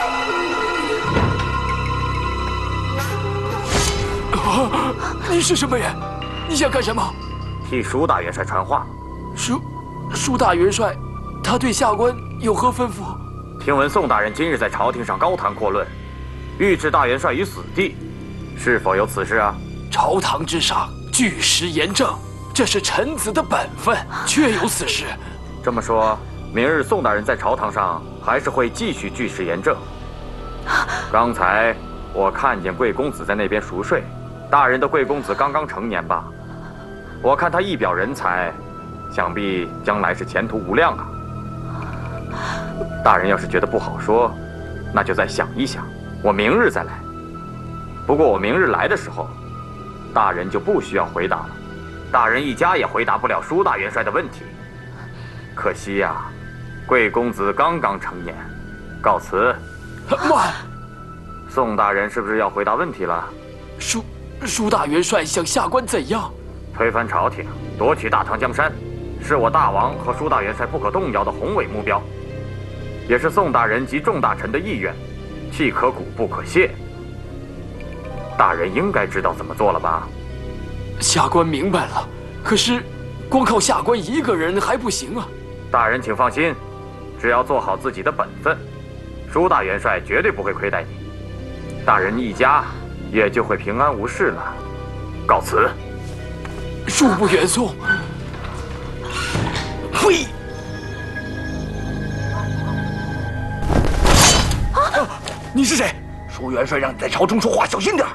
你是什么人？你想干什么？ 替舒大元帅传话。 舒大元帅，他对下官有何吩咐？ 听闻宋大人今日在朝廷上高谈阔论，欲置大元帅于死地，是否有此事啊？ 朝堂之上，据实严正，这是臣子的本分，确有此事。 这么说，明日宋大人在朝堂上还是会继续据实严正。刚才我看见贵公子在那边熟睡，大人的贵公子刚刚成年吧？我看他一表人才，想必将来是前途无量啊。大人要是觉得不好说，那就再想一想，我明日再来。不过我明日来的时候，大人就不需要回答了。大人一家也回答不了舒大元帅的问题。可惜呀，贵公子刚刚成年，告辞。 慢， 宋大人是不是要回答问题了？ 舒大元帅想下官怎样？ 推翻朝廷，夺取大唐江山，是我大王和舒大元帅不可动摇的宏伟目标，也是宋大人及众大臣的意愿，契可鼓不可泄。大人应该知道怎么做了吧？ 下官明白了，可是光靠下官一个人还不行啊。 大人请放心，只要做好自己的本分，舒大元帅绝对不会亏待你，大人一家也就会平安无事了。告辞。 恕不远送。呸！ 你是谁？舒元帅让你在朝中说话小心点。